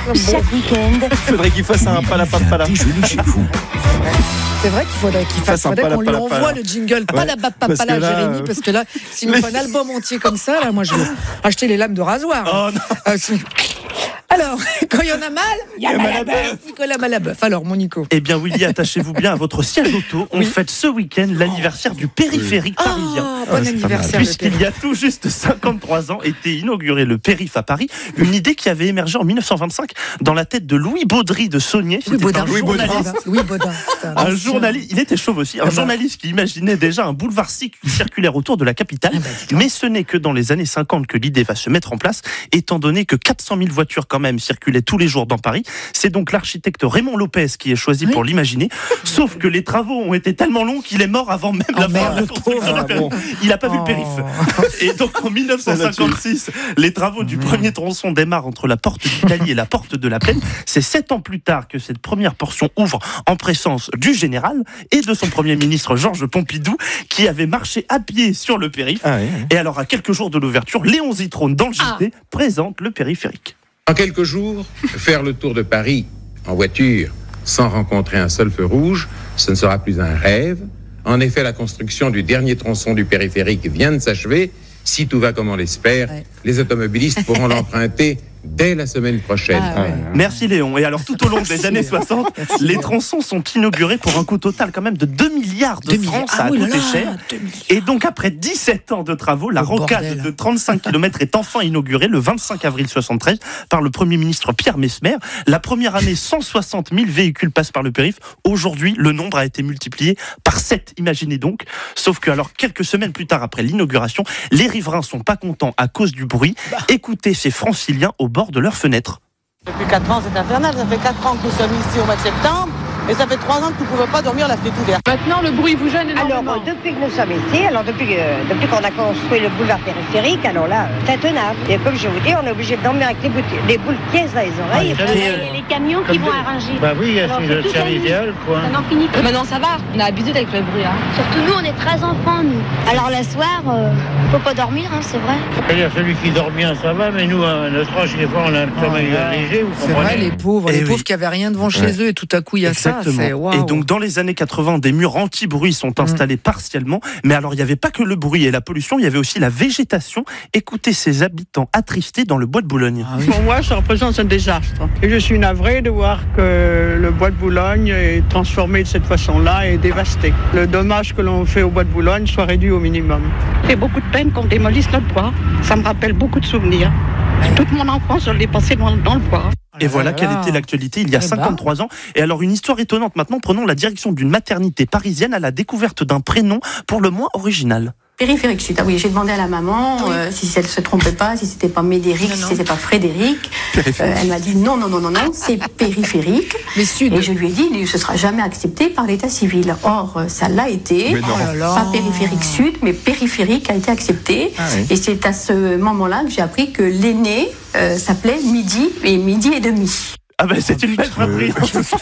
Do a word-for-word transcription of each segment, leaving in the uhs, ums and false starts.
Chaque week-end, Il faudrait qu'il fasse un palapapala. Déjeuner chez vous. C'est vrai qu'il faudrait qu'il fasse, Fasse un faudrait qu'on lui palapapala. envoie le jingle palapapala parce que là, Jérémy, euh, parce que là, s'il nous fait un album entier comme ça, là, moi je vais acheter les lames de rasoir. Oh non. Euh, c'est- Alors, quand il y en a mal, il y a Malabeuf. Nicolas Malabeuf. Alors, mon Nico. Eh bien, Willy, attachez-vous bien à votre siège auto. On Oui. fête ce week-end l'anniversaire du périphérique parisien. Ah, Ah, bon c'est pas anniversaire. mal. le Puisqu'il y a tout juste cinquante-trois ans était inauguré le périph' à Paris, une idée qui avait émergé en mille neuf cent vingt-cinq dans la tête de Louis Baudry de Saunier. Louis C'était Baudin. un Louis Baudin. journaliste. Louis Baudin. c'est un Un ancien. journaliste, il était chauve aussi, un Ah bah. journaliste qui imaginait déjà un boulevard ci- circulaire autour de la capitale. Ah bah, dis donc. Mais ce n'est que dans les années cinquante que l'idée va se mettre en place, étant donné que quatre cent mille voitures quand même circulaient tous les jours dans Paris. C'est donc l'architecte Raymond Lopez qui est choisi Oui. pour l'imaginer. Sauf que les travaux ont été tellement longs qu'il est mort avant même Oh, la fin merde, de la le construction pauvre. du périph'. Ah bon. Il n'a pas vu le Oh. périph'. Et donc en mille neuf cent cinquante-six, les travaux du premier tronçon démarrent entre la porte d'Italie et la porte de la Plaine. C'est sept ans plus tard que cette première portion ouvre en présence du général et de son premier ministre Georges Pompidou, qui avait marché à pied sur le périph'. Ah oui, oui. Et alors, à quelques jours de l'ouverture, Léon Zitrone, dans le J T, présente le périphérique. En quelques jours, faire le tour de Paris en voiture sans rencontrer un seul feu rouge, ce ne sera plus un rêve. En effet, la construction du dernier tronçon du périphérique vient de s'achever. Si tout va comme on l'espère, Ouais. les automobilistes pourront l'emprunter dès la semaine prochaine. Ah, ouais. Merci Léon. Et alors, tout au long des Merci, années Léon. soixante, Merci, les Léon. tronçons sont inaugurés pour un coût total quand même de deux milliards de deux francs. milliards. Ça Ah a oui, là coûté là, cher. deux milliards. Et donc, après dix-sept ans de travaux, la Oh, rocade bordel. de trente-cinq kilomètres est enfin inaugurée le vingt-cinq avril soixante-treize par le Premier ministre Pierre Messmer. La première année, cent soixante mille véhicules passent par le périph'. Aujourd'hui, le nombre a été multiplié par sept, imaginez donc. Sauf que, alors, quelques semaines plus tard, après l'inauguration, les riverains sont pas contents à cause du bruit. Écoutez ces franciliens au bord de leurs fenêtres. Depuis quatre ans, c'est infernal. Ça fait quatre ans que nous sommes ici au mois de septembre. Et ça fait trois ans que tu ne pouvais pas dormir la fenêtre ouverte. Maintenant, le bruit vous gêne Alors, énormément. euh, depuis que nous sommes ici, alors depuis, que- depuis qu'on a construit le boulevard périphérique, alors là, euh, c'est intenable. Et comme je vous dis, on est obligé de dormir avec les, bouti- les boules pièces dans les oreilles. Les camions qui vont arranger. Bah oui, Alors, c'est c'est le tout service annulé. idéal, quoi. Ça n'en finit plus. Maintenant, ça va. On a abusé avec le bruit. Hein. Surtout nous, on est treize enfants, nous. Alors le soir, euh, faut pas dormir, hein, c'est vrai. C'est-à-dire celui qui dort bien, ça va, mais nous, à notre âge, des fois, on a un sommeil Ah, léger, vous C'est vrai, comprenez. les pauvres, Eh les oui. pauvres qui avaient rien devant chez eux et tout à coup il y a Exactement. ça. C'est waouh. Et donc dans les années quatre-vingts, des murs anti-bruit sont installés partiellement. Mais alors il n'y avait pas que le bruit et la pollution, il y avait aussi la végétation. Écoutez ces habitants attristés dans le bois de Boulogne. Ah oui. Pour moi, ça représente un désastre. Et je suis navrée de voir que le bois de Boulogne est transformé de cette façon-là et dévasté. Le dommage que l'on fait au bois de Boulogne soit réduit au minimum. C'est beaucoup de peine qu'on démolisse notre bois. Ça me rappelle beaucoup de souvenirs. Toute mon enfance, je l'ai passé dans, dans le bois. Et voilà là quelle là. était l'actualité il y a Eh ben. cinquante-trois ans. Et alors une histoire étonnante maintenant, prenons la direction d'une maternité parisienne à la découverte d'un prénom pour le moins original. Périphérique Sud. Ah oui, j'ai demandé à la maman Oui. euh, si elle se trompait pas, si c'était pas Médéric, Non, si non. c'était pas Frédéric. Euh, elle m'a dit non, non, non, non, non, c'est périphérique. Mais Sud. Et je lui ai dit, ce sera jamais accepté par l'état civil. Or, euh, ça l'a été. Mais non. Oh là là. Pas périphérique Sud, mais périphérique a été accepté. Ah oui. Et c'est à ce moment-là que j'ai appris que l'aîné euh, s'appelait Midi et Midi et demi. Ah ben c'est une belle famille.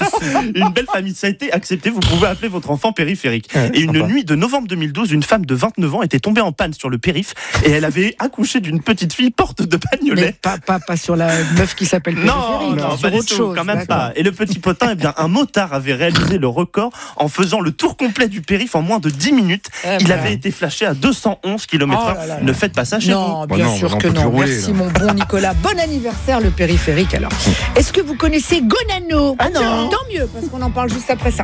Une belle famille. Ça a été accepté. Vous pouvez appeler votre enfant périphérique. Ouais, Et une sympa. nuit de novembre deux mille douze, une femme de vingt-neuf ans était tombée en panne sur le périph' et elle avait accouché d'une petite fille porte de Mais bagnolet. pas, pas, pas sur la meuf qui s'appelle Non, périphérique, non, sur pas du autre tout, chose. quand même d'accord. pas. Et le petit potin, eh bien, un motard avait réalisé le record en faisant le tour complet du périph' en moins de dix minutes. Eh Il ben. avait été flashé à deux cent onze kilomètres heure. Oh là là là. Ne faites pas ça chez Non, vous. Bah bien non, sûr bah non, que on peut non. plus rouler, Merci là. mon bon Nicolas. Bon anniversaire le périphérique alors. Est-ce que vous connaissez Gonano? Ah non. Tant mieux parce qu'on en parle juste après ça.